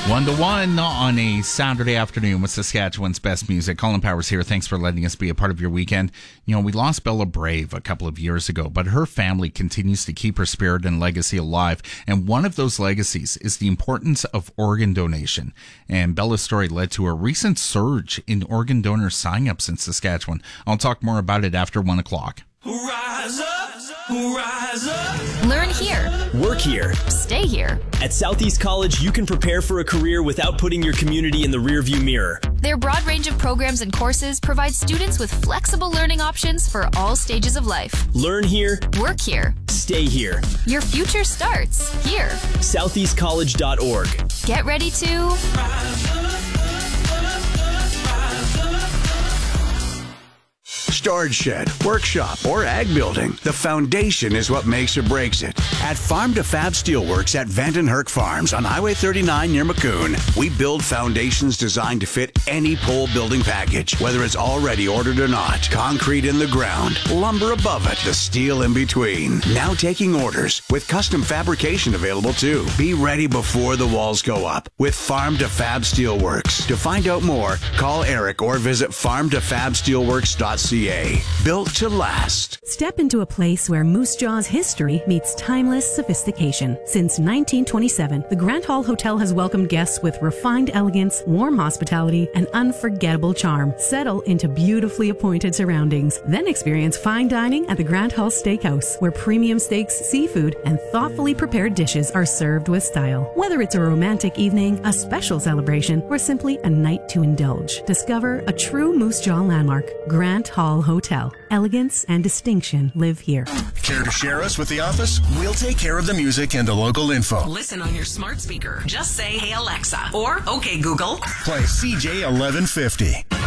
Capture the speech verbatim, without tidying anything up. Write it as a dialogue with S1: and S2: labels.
S1: One to one on a Saturday afternoon with Saskatchewan's best music. Colin Powers here. Thanks for letting us be a part of your weekend. You know, we lost Bella Brave a couple of years ago, but her family continues to keep her spirit and legacy alive. And one of those legacies is the importance of organ donation. And Bella's story led to a recent surge in organ donor sign-ups in Saskatchewan. I'll talk more about it after one o'clock.
S2: Rise up, rise up.
S3: Learn here.
S4: Work here.
S3: Stay here.
S4: At Southeast College, you can prepare for a career without putting your community in the rearview mirror.
S3: Their broad range of programs and courses provide students with flexible learning options for all stages of life.
S4: Learn here.
S3: Work here.
S4: Stay here.
S3: Your future starts here.
S4: southeast college dot org.
S3: Get ready to
S2: Rise up, rise up.
S5: Storage shed, workshop, or ag building, the foundation is what makes or breaks it. At Farm to Fab Steelworks at Vandenherk Herc Farms on Highway thirty-nine near Maccoon, we build foundations designed to fit any pole building package, whether it's already ordered or not. Concrete in the ground, lumber above it, the steel in between. Now taking orders with custom fabrication available too. Be ready before the walls go up with Farm to Fab Steelworks. To find out more, call Eric or visit farm to fab steelworks dot c a. Built to last.
S6: Step into a place where Moose Jaw's history meets timeless sophistication. Since nineteen twenty-seven, the Grant Hall Hotel has welcomed guests with refined elegance, warm hospitality, and unforgettable charm. Settle into beautifully appointed surroundings. Then experience fine dining at the Grant Hall Steakhouse, where premium steaks, seafood, and thoughtfully prepared dishes are served with style. Whether it's a romantic evening, a special celebration, or simply a night to indulge, discover a true Moose Jaw landmark. Grant Hall Hotel. Elegance and distinction live here.
S7: Care to share us with the office? We'll take care of the music and the local info.
S8: Listen on your smart speaker. Just say, "Hey Alexa," or "Okay Google."
S7: Play C J eleven fifty.